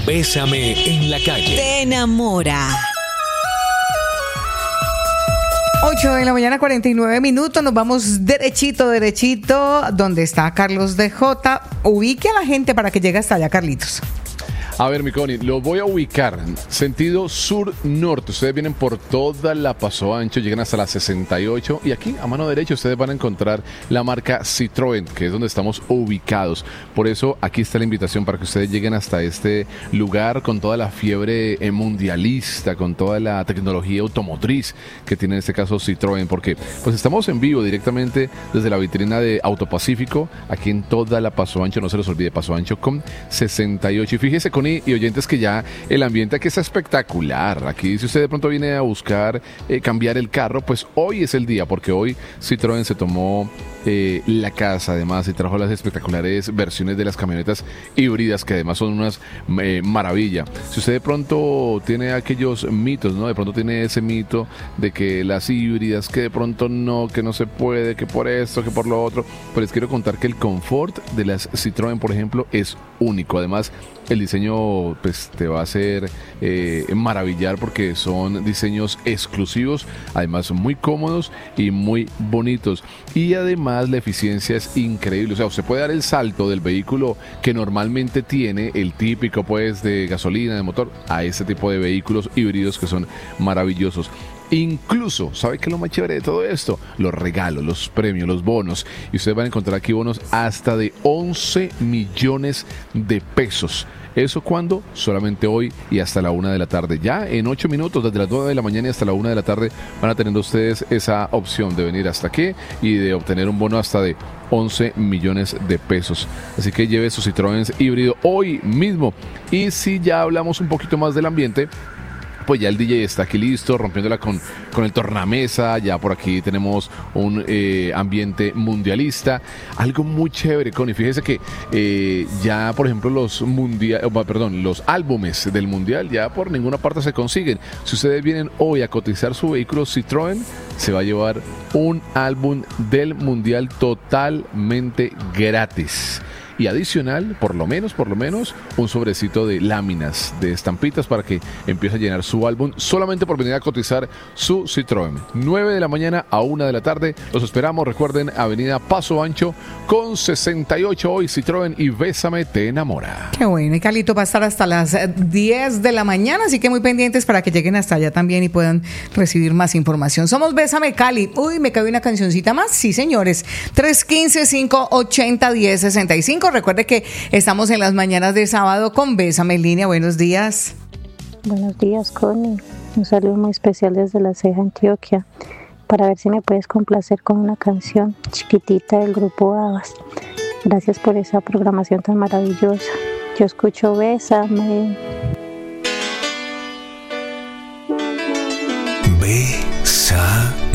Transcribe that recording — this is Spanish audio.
Bésame en la calle. Te enamora. 8 de la mañana, 49 minutos. Nos vamos derechito, donde está Carlos DJ. Ubique a la gente para que llegue hasta allá, Carlitos. A ver, mi Connie, lo voy a ubicar sentido sur-norte. Ustedes vienen por toda la Paso Ancho, llegan hasta la 68 y aquí a mano derecha ustedes van a encontrar la marca Citroën, que es donde estamos ubicados. Por eso aquí está la invitación para que ustedes lleguen hasta este lugar con toda la fiebre mundialista, con toda la tecnología automotriz que tiene en este caso Citroën, porque pues estamos en vivo directamente desde la vitrina de Autopacífico, aquí en toda la Paso Ancho, no se les olvide, Paso Ancho con 68. Y fíjese, Connie y oyentes, que ya el ambiente aquí está espectacular. Aquí, si usted de pronto viene a buscar cambiar el carro, pues hoy es el día, porque hoy Citroën se tomó la casa, además, y trajo las espectaculares versiones de las camionetas híbridas, que además son unas maravilla. Si usted de pronto tiene aquellos mitos, ¿no? De pronto tiene ese mito de que las híbridas, que de pronto no, que no se puede, que por esto, que por lo otro, pues les quiero contar que el confort de las Citroën, por ejemplo, es único. Además, el diseño pues te va a hacer maravillar, porque son diseños exclusivos, además son muy cómodos y muy bonitos, y además la eficiencia es increíble. O sea, usted puede dar el salto del vehículo que normalmente tiene, el típico pues de gasolina, de motor, a este tipo de vehículos híbridos que son maravillosos. Incluso, ¿sabe qué es lo más chévere de todo esto? Los regalos, los premios, los bonos. Y ustedes van a encontrar aquí bonos hasta de 11 millones de pesos. ¿Eso cuándo? Solamente hoy y hasta la 1 de la tarde. Ya en 8 minutos, desde las 9 de la mañana y hasta la 1 de la tarde, van a tener ustedes esa opción de venir hasta aquí y de obtener un bono hasta de 11 millones de pesos. Así que lleve su Citroën híbrido hoy mismo. Y si ya hablamos un poquito más del ambiente, pues ya el DJ está aquí listo, rompiéndola con el tornamesa. Ya por aquí tenemos un ambiente mundialista, algo muy chévere, Connie. Fíjese que ya, por ejemplo, los álbumes del mundial ya por ninguna parte se consiguen. Si ustedes vienen hoy a cotizar su vehículo Citroën, se va a llevar un álbum del mundial totalmente gratis. Y adicional, por lo menos, un sobrecito de láminas, de estampitas, para que empiece a llenar su álbum solamente por venir a cotizar su Citroën. 9 de la mañana a 1 de la tarde. Los esperamos. Recuerden, Avenida Paso Ancho con 68 hoy Citroën y Bésame te enamora. Qué bueno. Y Carlito va a estar hasta las 10 de la mañana, así que muy pendientes para que lleguen hasta allá también y puedan recibir más información. Somos Bésame Cali. Uy, me cabe una cancioncita más. Sí, señores. 315-580-1065. Recuerde que estamos en las mañanas de sábado con Bésame en línea. Buenos días. Buenos días, Connie. Un saludo muy especial desde La Ceja, Antioquia, para ver si me puedes complacer con una canción chiquitita del grupo Abbas. Gracias por esa programación tan maravillosa. Yo escucho Bésame. Bésame.